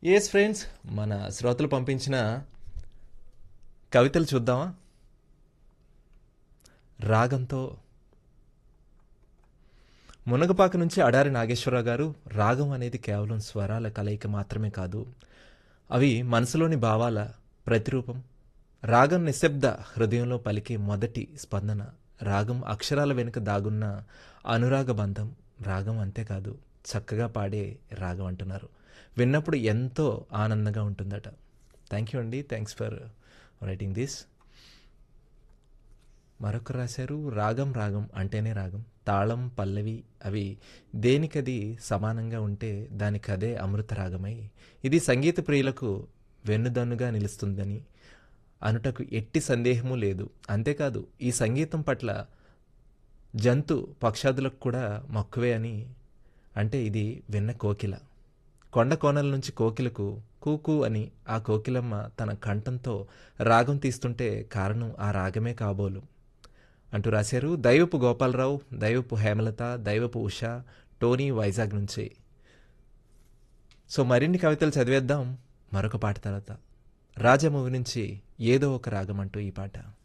Yes friends, మన శ్రోతలు పంపించిన కవితలు చూద్దామా? రాగంతో మునగపాక నుంచి అడారి నాగేశ్వరరావు గారు, రాగం అనేది కేవలం స్వరాల కలయిక మాత్రమే కాదు, అవి మనసులోని భావాల ప్రతిరూపం. రాగం నిశ్శబ్ద హృదయంలో పలికే మొదటి స్పందన. రాగం అక్షరాల వెనుక దాగున్న అనురాగ బంధం. రాగం అంతేకాదు, చక్కగా పాడే రాగం అంటున్నారు. విన్నప్పుడు ఎంతో ఆనందంగా ఉంటుందట. థ్యాంక్ యూ అండి, థ్యాంక్స్ ఫర్ రైటింగ్ దిస్. మరొకరు రాశారు, రాగం రాగం అంటేనే రాగం, తాళం పల్లవి అవి దేనికది సమానంగా ఉంటే దానికదే అమృత రాగమై ఇది సంగీత ప్రియులకు వెన్నుదన్నుగా నిలుస్తుందని అనుటకు ఎట్టి సందేహమూ లేదు. అంతేకాదు, ఈ సంగీతం పట్ల జంతు పక్షాదులకు కూడా మక్కువే అని. అంటే ఇది విన్న కోకిల, కొండ కోనల నుంచి కోకిలకు కూకు అని ఆ కోకిలమ్మ తన కంఠంతో రాగం తీస్తుంటే కారణం ఆ రాగమే కాబోలు అంటూ రాశారు. దైవపు గోపాలరావు, దైవపు హేమలత, దైవపు ఉష, టోనీ వైజాగ్ నుంచి. సో మరిన్ని కవితలు చదివేద్దాం మరొక పాట తర్వాత. రాజా మూవీ నుంచి ఏదో ఒక రాగం అంటూ ఈ పాట.